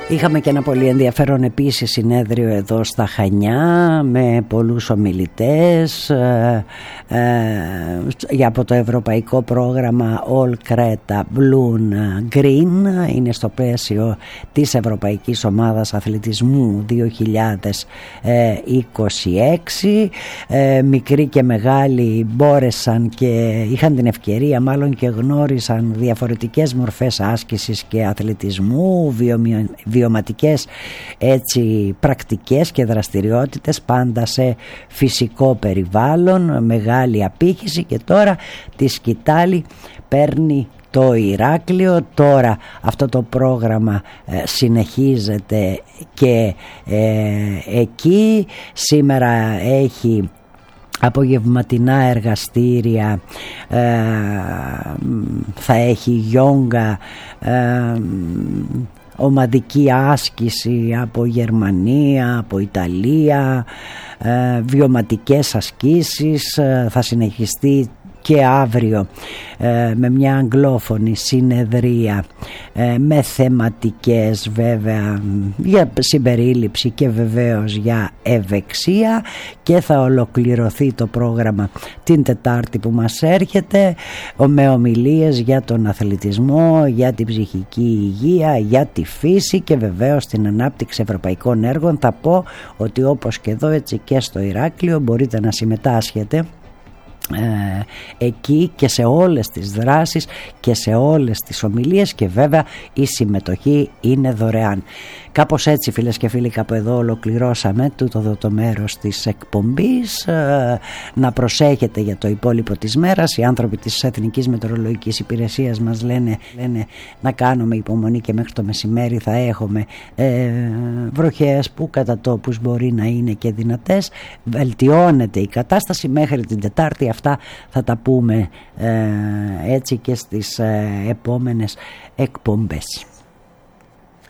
Είχαμε και ένα πολύ ενδιαφέρον επίσης συνέδριο εδώ στα Χανιά με πολλούς ομιλητές από το ευρωπαϊκό πρόγραμμα All Creta Blue Green. Είναι στο πλαίσιο της Ευρωπαϊκής Ομάδας Αθλητισμού 2026. Μικροί και μεγάλοι μπόρεσαν και είχαν την ευκαιρία μάλλον και γνώρισαν διαφορετικές μορφές άσκησης και αθλητισμού, βιωματικές έτσι πρακτικές και δραστηριότητες, πάντα σε φυσικό περιβάλλον, μεγάλη απήχηση. Και τώρα τη σκητάλη παίρνει το Ηράκλειο. Τώρα αυτό το πρόγραμμα συνεχίζεται και εκεί. Σήμερα έχει απογευματινά εργαστήρια, θα έχει γιόγκα, ομαδική άσκηση από Γερμανία, από Ιταλία, βιωματικές ασκήσεις. Θα συνεχιστεί και αύριο με μια αγγλόφωνη συνεδρία με θεματικές βέβαια για συμπερίληψη και βεβαίως για ευεξία, και θα ολοκληρωθεί το πρόγραμμα την Τετάρτη που μας έρχεται με ομιλίες για τον αθλητισμό, για την ψυχική υγεία, για τη φύση και βεβαίως την ανάπτυξη ευρωπαϊκών έργων. Θα πω ότι όπως και εδώ έτσι και στο Ηράκλειο μπορείτε να συμμετάσχετε εκεί και σε όλες τις δράσεις και σε όλες τις ομιλίες, και βέβαια η συμμετοχή είναι δωρεάν. Κάπως έτσι, φίλες και φίλοι, κάπου εδώ ολοκληρώσαμε το μέρος της εκπομπής. Να προσέχετε για το υπόλοιπο της μέρας. Οι άνθρωποι της Εθνικής Μετεωρολογικής Υπηρεσίας μας λένε να κάνουμε υπομονή και μέχρι το μεσημέρι θα έχουμε βροχές που κατά τόπους μπορεί να είναι και δυνατές. Βελτιώνεται η κατάσταση μέχρι την Τετάρτη. Αυτά θα τα πούμε έτσι και στις επόμενες εκπομπές.